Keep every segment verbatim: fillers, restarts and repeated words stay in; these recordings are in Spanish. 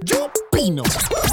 Yo opino.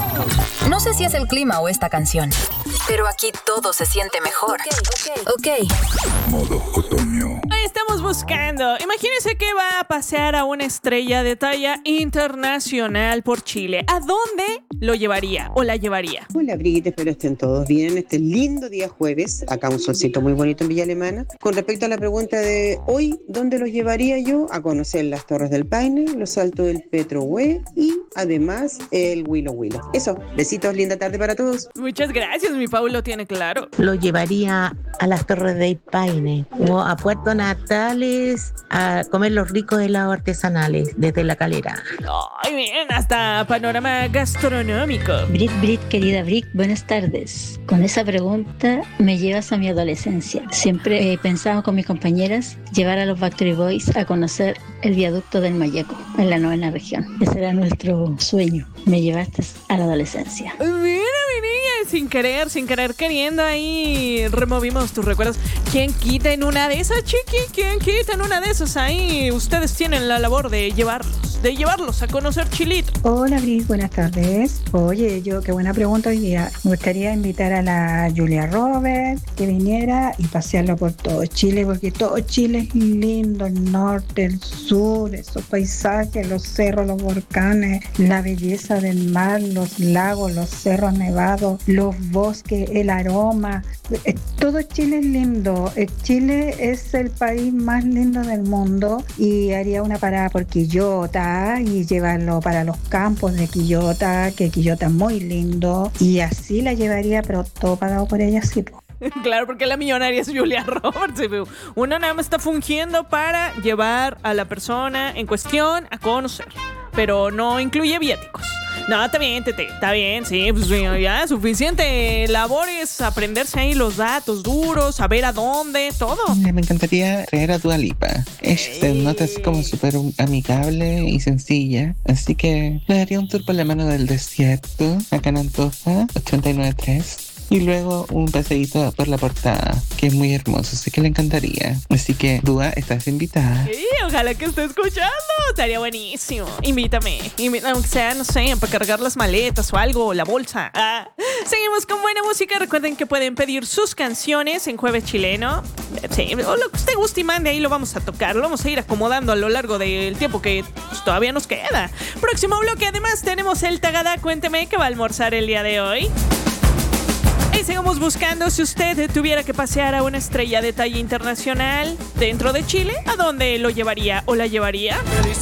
No sé si es el clima o esta canción, pero aquí todo se siente mejor. Ok, ok. Ok. Modo otoño. Ahí estamos buscando. Imagínense que va a pasear a una estrella de talla internacional por Chile. ¿A dónde lo llevaría o la llevaría? Hola, Brigitte, espero estén todos bien. Este lindo día jueves, acá un solcito muy bonito en Villa Alemana. Con respecto a la pregunta de hoy, ¿dónde los llevaría yo? A conocer las Torres del Paine, los Saltos del Petrohue y además el Huilo Huilo. Eso, besitos, linda tarde para todos. Muchas gracias, mi Pau lo tiene claro. Lo llevaría a las Torres del Paine o a Puerto Natales a comer los ricos helados artesanales desde La Calera. Ay, bien, hasta panorama gastronómico. Brit, Brit, querida Brit, buenas tardes. Con esa pregunta me llevas a mi adolescencia. Siempre he pensado con mis compañeras llevar a los Backstreet Boys a conocer el viaducto del Mayeco en la novena región. Ese era nuestro sueño. Me llevaste a la adolescencia. Mira, mi niña, sin querer, sin querer queriendo, ahí removimos tus recuerdos. ¿Quién quita en una de esas, chiqui? ¿Quién quita en una de esas? Ahí ustedes tienen la labor de llevarlos, de llevarlos a conocer Chilito. Hola, Bris, buenas tardes. Oye, yo, qué buena pregunta hoy día. Me gustaría invitar a la Julia Roberts que viniera y pasearlo por todo Chile, porque todo Chile es lindo, el norte, el sur, esos paisajes, los cerros, los volcanes, la belleza del mar, los lagos, los cerros nevados, los bosques, el aroma. Todo Chile es lindo. Chile es el país más lindo del mundo y haría una parada por Quillota y llevarlo para los campos de Quillota, que Quillota es muy lindo, y así la llevaría, pero todo pagado por ella, sí, po. Claro, porque la millonaria es Julia Roberts. Uno nada más está fungiendo para llevar a la persona en cuestión a conocer, pero no incluye viáticos. No, está bien, Tete, está bien, sí, pues ya, suficiente labor es aprenderse ahí los datos duros, saber a dónde, todo. Me encantaría traer a Dua Lipa. Ella nota así como súper amigable y sencilla, así que le daría un tour por la mano del desierto, acá en Antofa, ochenta y nueve tres. Y luego un paseíto por la portada, que es muy hermoso, así que le encantaría. Así que, Dua, estás invitada. Sí, ojalá que esté escuchando, estaría buenísimo. Invítame, invítame, aunque sea, no sé, para cargar las maletas o algo, o la bolsa. Ah. Seguimos con buena música. Recuerden que pueden pedir sus canciones en Jueves Chileno. Sí, o lo que usted guste y mande, ahí lo vamos a tocar. Lo vamos a ir acomodando a lo largo del tiempo que pues, todavía nos queda. Próximo bloque, además, tenemos el Tagada. Cuénteme qué va a almorzar el día de hoy. Y sigamos buscando. Si usted tuviera que pasear a una estrella de talla internacional dentro de Chile, ¿a dónde lo llevaría o la llevaría?